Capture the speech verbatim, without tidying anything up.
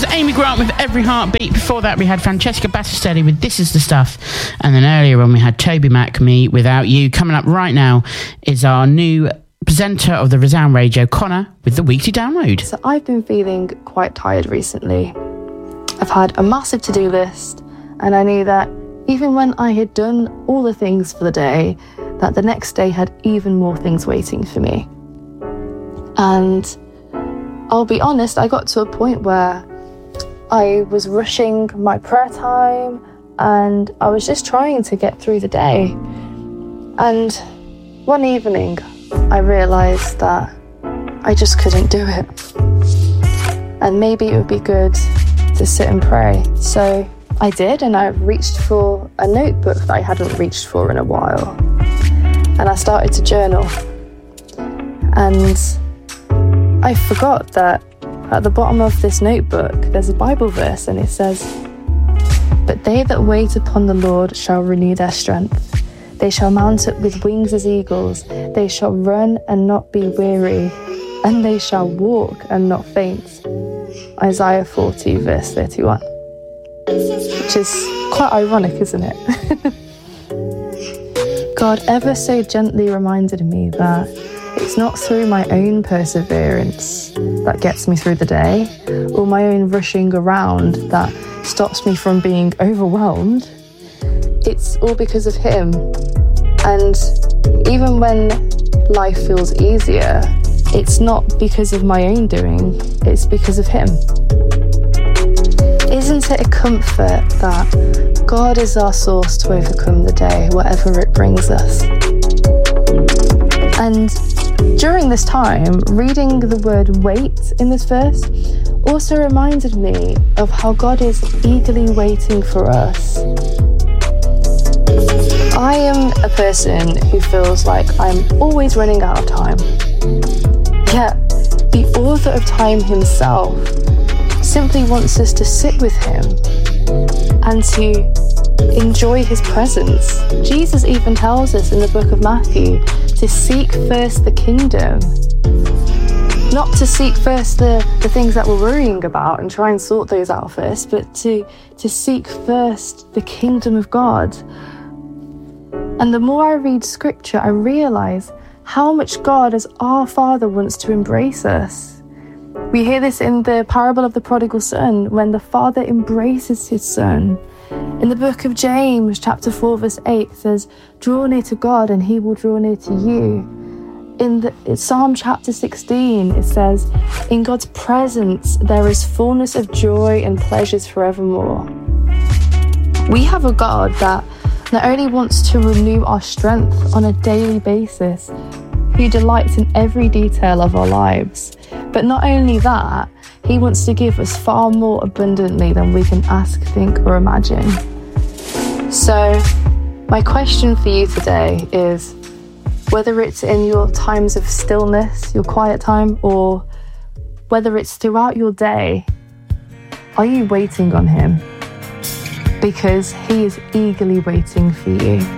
Amy Grant with Every Heartbeat. Before that, we had Francesca Battistelli with This Is The Stuff. And then earlier on, we had Toby Mac, Me, Without You. Coming up right now is our new presenter of the Resound Radio, Connor, with the Weekly Download. So I've been feeling quite tired recently. I've had a massive to-do list, and I knew that even when I had done all the things for the day, that the next day had even more things waiting for me. And I'll be honest, I got to a point where I was rushing my prayer time and I was just trying to get through the day. And one evening, I realised that I just couldn't do it. And maybe it would be good to sit and pray. So I did, and I reached for a notebook that I hadn't reached for in a while. And I started to journal. And I forgot that at the bottom of this notebook, there's a Bible verse, and it says, "But they that wait upon the Lord shall renew their strength. They shall mount up with wings as eagles. They shall run and not be weary, and they shall walk and not faint." Isaiah forty, verse thirty-one. Which is quite ironic, isn't it? God ever so gently reminded me that it's not through my own perseverance that gets me through the day, or my own rushing around that stops me from being overwhelmed. It's all because of Him. And even when life feels easier, it's not because of my own doing, it's because of Him. Isn't it a comfort that God is our source to overcome the day, whatever it brings us? And during this time, reading the word wait in this verse also reminded me of how God is eagerly waiting for us. I am a person who feels like I'm always running out of time. Yet, the author of time himself simply wants us to sit with him and to enjoy his presence. Jesus even tells us in the book of Matthew to seek first the kingdom. Not to seek first the, the things that we're worrying about and try and sort those out first, but to, to seek first the kingdom of God. And the more I read scripture, I realise how much God as our Father wants to embrace us. We hear this in the parable of the prodigal son, when the father embraces his son. In the book of James, chapter four, verse eight, says, "Draw near to God and he will draw near to you." In the in Psalm chapter sixteen, it says, "In God's presence there is fullness of joy and pleasures forevermore." We have a God that not only wants to renew our strength on a daily basis, He delights in every detail of our lives. But not only that, He wants to give us far more abundantly than we can ask, think, or imagine. So, my question for you today is, whether it's in your times of stillness, your quiet time, or whether it's throughout your day, are you waiting on Him? Because He is eagerly waiting for you.